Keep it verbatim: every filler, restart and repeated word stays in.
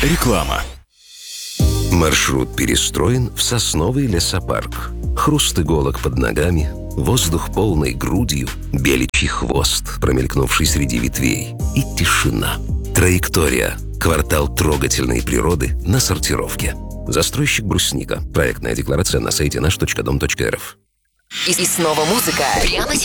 Реклама. Маршрут перестроен в сосновый лесопарк. Хруст иголок под ногами, воздух полной грудью, беличий хвост, промелькнувший среди ветвей, и тишина. Траектория. Квартал трогательной природы на сортировке. Застройщик «Брусника». Проектная декларация на сайте наш точка дом точка эр эф. И снова музыка. Прямо сейчас.